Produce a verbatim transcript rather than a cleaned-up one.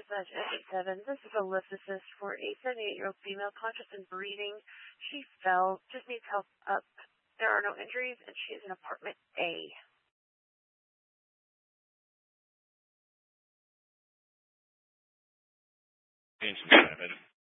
dispatch at eight seven. This is a lift assist for a seventy-eight-year-old female conscious and breathing. She fell, just needs help up. There are no injuries, and she is in apartment A. Station seven.